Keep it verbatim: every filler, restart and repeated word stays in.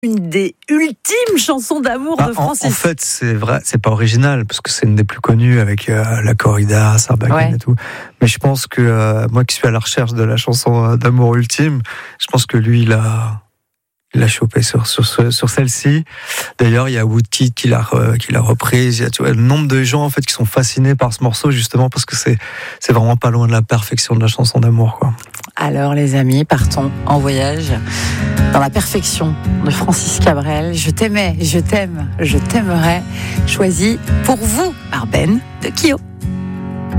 Une des ultimes chansons d'amour Ah, de en, Francis. en fait, c'est vrai, c'est pas original parce que c'est une des plus connues avec euh, la corrida, Sarbacane Ouais. et tout. Mais je pense que euh, moi qui suis à la recherche de la chanson euh, d'amour ultime, je pense que lui, il a, il a chopé sur sur ce- sur celle-ci. D'ailleurs, il y a Woodkid qui l'a re- qui l'a reprise. Il y a tu vois, le nombre de gens en fait qui sont fascinés par ce morceau justement parce que c'est c'est vraiment pas loin de la perfection de la chanson d'amour, quoi. Alors les amis, partons en voyage dans la perfection de Francis Cabrel. Je t'aimais, je t'aime, je t'aimerai. Choisi pour vous par Ben de Kyo.